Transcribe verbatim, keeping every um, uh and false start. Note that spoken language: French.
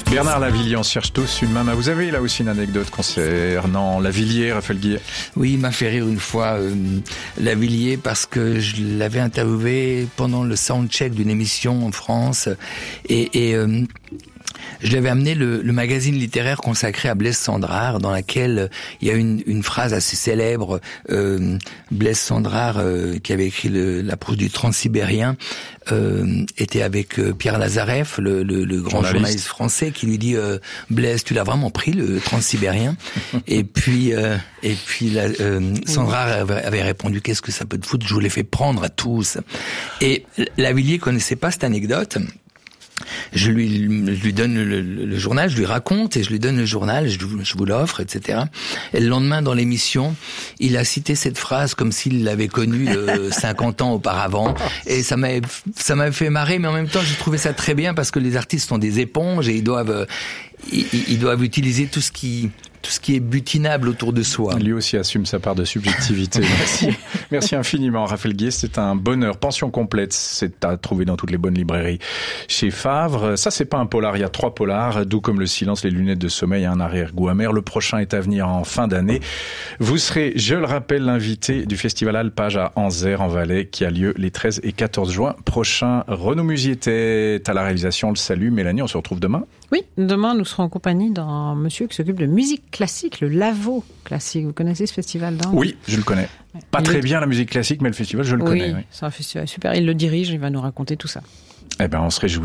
Bernard Lavilliers, on cherche tous une maman. Vous avez là aussi une anecdote concernant Lavilliers, Raphaël Guillet? Oui, il m'a fait rire une fois euh, Lavilliers parce que je l'avais interviewé pendant le soundcheck d'une émission en France et, et euh, je lui avais amené le, le magazine littéraire consacré à Blaise Cendrars, dans laquelle il y a une, une phrase assez célèbre. Euh, Blaise Cendrars, euh, qui avait écrit le, la prose du Transsibérien, euh, était avec euh, Pierre Lazareff, le, le, le grand journaliste. journaliste français, qui lui dit euh, « Blaise, tu l'as vraiment pris, le Transsibérien ?» Et puis, euh, et puis la, euh, Cendrars avait, avait répondu « Qu'est-ce que ça peut te foutre ? Je vous l'ai fait prendre à tous. » Et Lavilliers connaissait pas cette anecdote. Je lui, je lui donne le, le, le journal, je lui raconte et je lui donne le journal, je, je vous l'offre, et cetera. Et le lendemain, dans l'émission, il a cité cette phrase comme s'il l'avait connue euh, cinquante ans auparavant. Et ça m'a, ça m'a fait marrer, mais en même temps, j'ai trouvé ça très bien parce que les artistes sont des éponges et ils doivent, euh, ils, ils doivent utiliser tout ce qui, tout ce qui est butinable autour de soi. Lui aussi assume sa part de subjectivité. Merci. Merci infiniment, Raphaël Guillet. C'est un bonheur. Pension complète, c'est à trouver dans toutes les bonnes librairies. Chez Favre, ça c'est pas un polar, il y a trois polars, Doux comme le silence, Les lunettes de sommeil, un arrière-goût amer. Le prochain est à venir en fin d'année. Vous serez, je le rappelle, l'invité du festival Alpage à Anzère en Valais qui a lieu les treize et quatorze juin prochains. Renaud Musier était à la réalisation. Le salut, Mélanie, on se retrouve demain. Oui, demain nous serons en compagnie d'un monsieur qui s'occupe de musique classique, le Lavo classique. Vous connaissez ce festival d'Inde ? Oui, je le connais. Pas il très le... bien la musique classique, mais le festival, je le oui, connais. Oui, c'est un festival super. Il le dirige, il va nous raconter tout ça. Eh ben, on se réjouit.